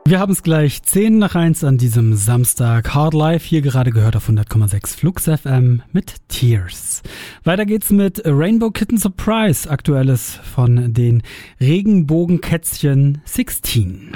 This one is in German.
Wir haben es gleich 10 nach 1 an diesem Samstag. Hard Life, hier gerade gehört auf 100,6 Flux FM mit Tears. Weiter geht's mit Rainbow Kitten Surprise, aktuelles von den Regenbogenkätzchen 16.